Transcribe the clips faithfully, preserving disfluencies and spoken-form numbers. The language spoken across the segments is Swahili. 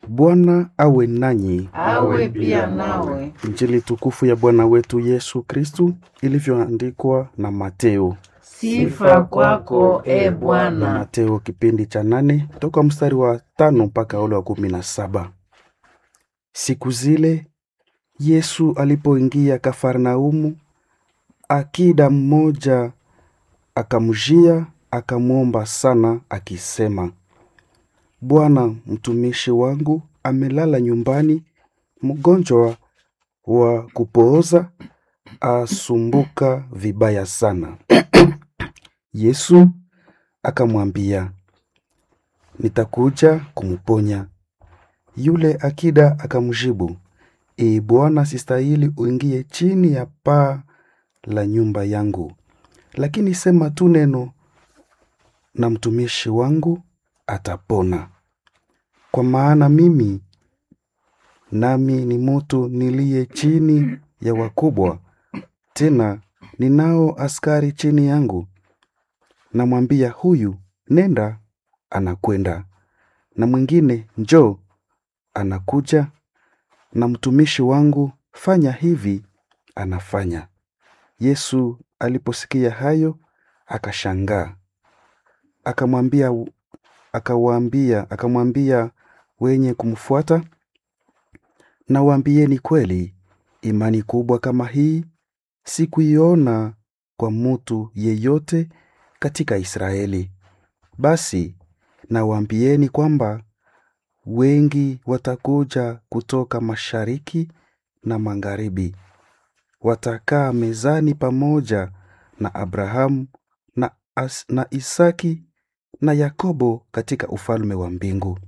Bwana awe nanyi. Awe pia nawe. Injili tukufu ya Bwana wetu Yesu Kristu ilivyoandikwa na Mateo. Sifa kwako e Bwana. Mateo kipindi cha nane toka mstari wa tano mpaka ule wa kumi na saba. Siku zile Yesu alipoingia Kafarnaumu, akida mmoja akamjia akamwomba sana akisema, Bwana, mtumishi wangu amelala nyumbani, mgonjwa wa kupooza, asumbuka vibaya sana. Yesu akamwambia, nitakuja kumponya. Yule akida akamjibu, Ee Bwana, sistahili uingie chini ya paa la nyumba yangu, lakini sema tu neno na mtumishi wangu atapona. Kwa maana mimi nami ni mtu niliye chini ya wakubwa, tena ninao askari chini yangu. Namwambia huyu, nenda, anakwenda, na mwingine, njoo, anakuja, na mtumishi wangu, fanya hivi, anafanya. Yesu aliposikia hayo akashangaa. Akamwambia akawaambia akamwambia wenye kumfuata, na waambieni kweli, imani kubwa kama hii sikuiona kwa mtu yeyote katika Israeli. Basi na waambieni kwamba wengi watakuja kutoka mashariki na magharibi, watakaa mezani pamoja na Abrahamu na, As, na Isaki na Yakobo katika ufalme wa mbingu.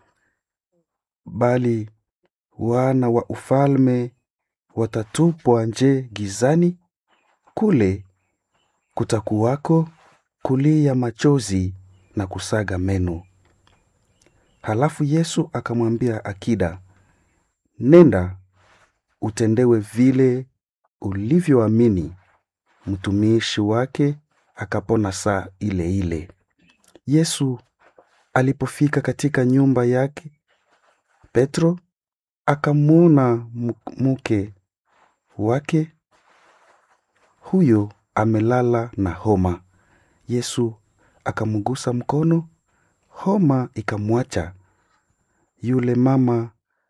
Bali wana wa ufalme watatupwa nje gizani, kule kutakuwako kulia machozi na kusaga meno. Halafu Yesu akamwambia akida, nenda, utendewe vile ulivyoamini. Mtumishi wake akapona saa ile ile. Yesu alipofika katika nyumba yake, Petro akamwona mke wake huyo amelala na homa. Yesu akamgusa mkono, homa ikamwacha. Yule mama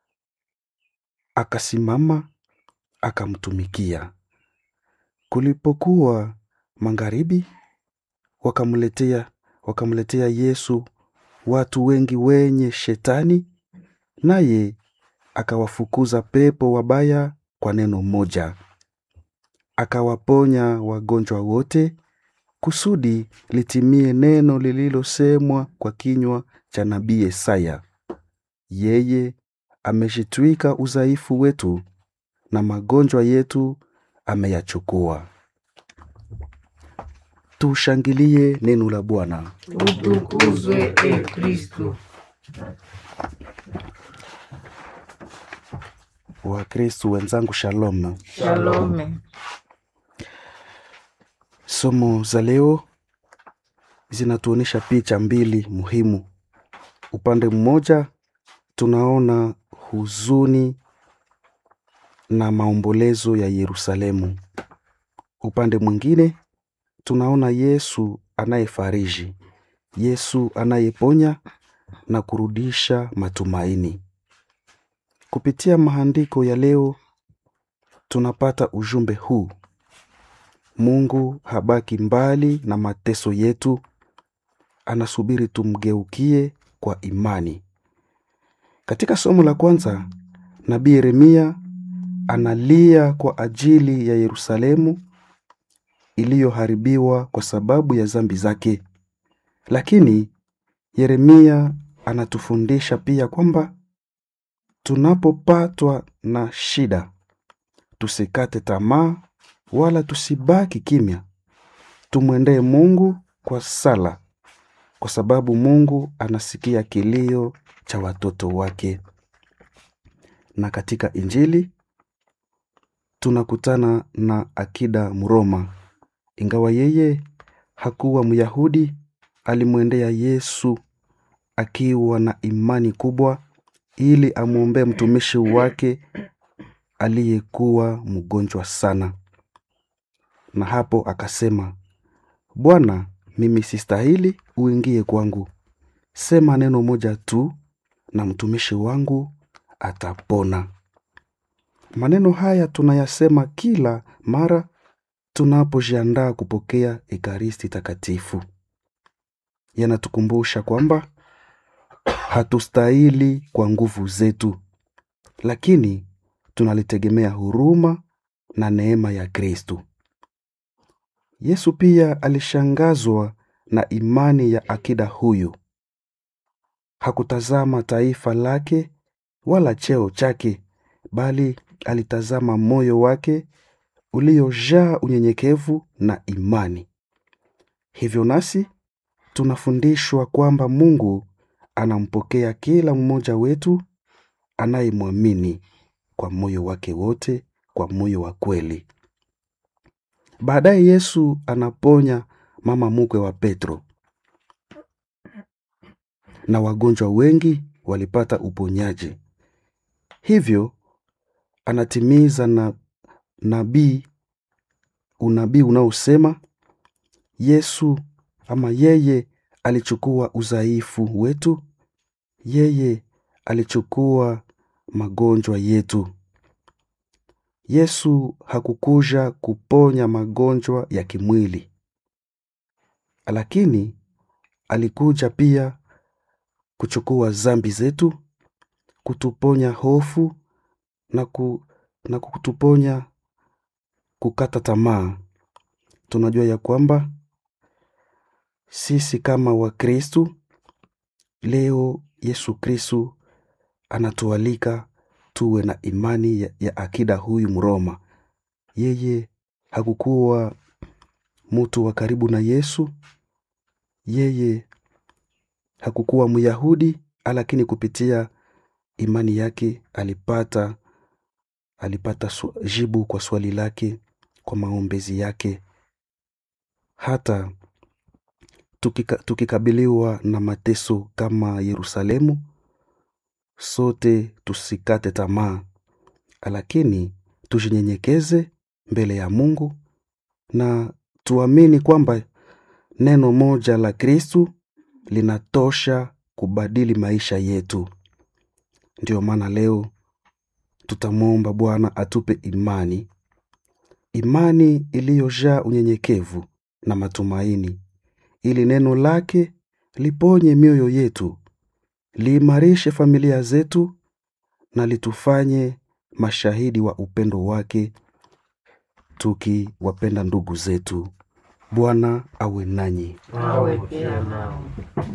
akasimama akamtumikia. Kulipokuwa magharibi, wakamletea wakamletea Yesu watu wengi wenye shetani, naye akawafukuza pepo wabaya kwa neno moja. Akawaponya wagonjwa wote, kusudi litimie neno lililosemwa kwa kinywa cha nabii Isaya, yeye amejitwika udhaifu wetu na magonjwa yetu ameyachukua. Tushangilie neno la Bwana. Utukuzwe e Kristo. Wa Kristo wenzangu, shalom. Shalom. Somo za leo zinatuonesha picha mbili muhimu. Upande mmoja tunaona huzuni na maombolezo ya Yerusalemu. Upande mwingine tunaona Yesu anayefariji, Yesu anayeponya na kurudisha matumaini. Kupitia maandiko ya leo tunapata ujumbe huu: Mungu habaki mbali na mateso yetu, anasubiri tumgeukie kwa imani. Katika somo la kwanza, nabii Yeremia analia kwa ajili ya Yerusalemu iliyoharibiwa kwa sababu ya dhambi zake. Lakini Yeremia anatufundisha pia kwamba tunapopatwa na shida, tusikate tamaa wala tusibaki kimya. Tumwendee Mungu kwa sala, kwa sababu Mungu anasikia kilio cha watoto wake. Na katika Injili tunakutana na akida Mroma. Ingawa yeye hakuwa Myahudi, alimwendea Yesu akiwa na imani kubwa ili amwombee mtumishi wake aliyekuwa mgonjwa sana. Na hapo akasema, Bwana, mimi sistahili uingie kwangu. Sema neno moja tu na mtumishi wangu atapona. Maneno haya tunayasema kila mara tunapojiandaa kupokea Ekaristi Takatifu. Yanatukumbusha kwamba hatustahili kwa nguvu zetu, lakini tunalitegemea huruma na neema ya Kristo. Yesu pia alishangazwa na imani ya akida huyu. Hakutazama taifa lake wala cheo chake, bali alitazama moyo wake uliojaa unyenyekevu na imani. Hivyo nasi tunafundishwa kwamba Mungu anampokea kila mmoja wetu anayemwamini kwa moyo wake wote, kwa moyo wa kweli. Baadaye Yesu anaponya mama mkwe wa Petro, na wagonjwa wengi walipata uponyaji. Hivyo anatimiza na nabii unabii unaosema Yesu ama yeye alichukua udhaifu wetu, yeye alichukua magonjwa yetu. Yesu hakukuja kuponya magonjwa ya kimwili, lakini alikuja pia kuchukua dhambi zetu, kutuponya hofu na, ku, na kutuponya kukata tamaa. Tunajua ya kwamba sisi kama Wakristo leo Yesu Kristo anatualika tuwe na imani ya, ya akida huyu Mroma. Yeye hakukuwa mtu wa karibu na Yesu, yeye hakukuwa Myahudi, lakini kupitia imani yake alipata alipata su, jibu kwa swali lake, kwa maombezi yake. Hata tukika, tukikabiliwa na mateso kama Yerusalemu, sote tusikate tamaa, lakini tujinyenyekeze mbele ya Mungu na tuamini kwamba neno moja la Kristo linatosha kubadili maisha yetu. Ndio maana leo tutamwomba Bwana atupe imani, imani iliyojaa unyenyekevu na matumaini, ili neno lake liponye mioyo yetu, liimarishe familia zetu na litufanye mashahidi wa upendo wake, tukiwapenda ndugu zetu. Bwana awe nanyi. Awe pia nao.